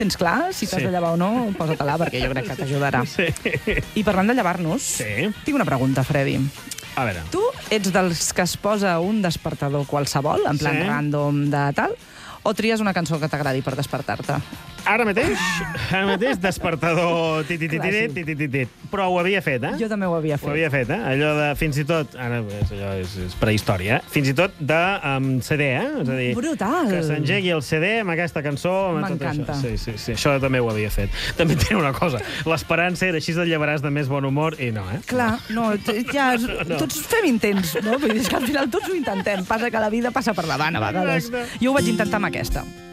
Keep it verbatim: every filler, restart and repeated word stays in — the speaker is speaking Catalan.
tens clar si t'has Sí. de llevar o no? Posa-te-la, perquè jo crec que t'ajudarà. Sí. I parlant de llevar-nos, Sí. tinc una pregunta, Freddy. A veure. Tu ets dels que es posa un despertador qualsevol, en plan Sí. random de tal, o tries una cançó que t'agradi per despertar-te? Ara mateix, ara mateix, despertador titititit, Clàssic. titititit. Però ho havia fet, eh? Jo també ho havia Ho fet. havia fet, eh? Allò de, fins i tot, ara és, allò és, és prehistòria, eh? Fins i tot de um, C D, eh? És a dir, Brutal. que s'engegui el C D amb aquesta cançó. Amb tot M'encanta. això. Sí, sí, sí, això també ho havia fet. També té una cosa, l'esperança era així et llevaràs de més bon humor, i no, eh? Clar, no, t- ja, tots fem intents, no? Vull dir, és que al final tots ho intentem. Passa que la vida passa per davant, a vegades. Exacte. Jo ho vaig intentar amb aquesta.